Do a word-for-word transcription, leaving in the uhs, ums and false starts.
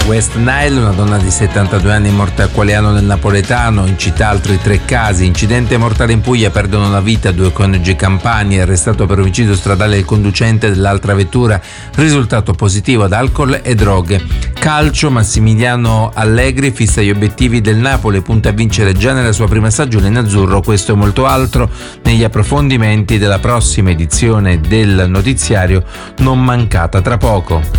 West Nile, una donna di settantadue anni morta a Qualiano nel Napoletano, in città altri tre casi, incidente mortale in Puglia, perdono la vita due coniugi campani, arrestato per omicidio stradale il conducente dell'altra vettura, risultato positivo ad alcol e droghe. Calcio, Massimiliano Allegri fissa gli obiettivi del Napoli, punta a vincere già nella sua prima stagione in azzurro, questo e molto altro negli approfondimenti della prossima edizione del notiziario, non mancata tra poco.